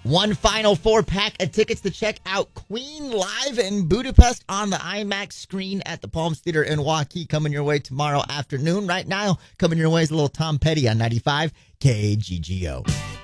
One final 4-pack of tickets to check out Queen live in Budapest on the IMAX screen at the Palms Theater in Waukee coming your way tomorrow afternoon. Right now, coming your way is a little Tom Petty on 95 KGGO.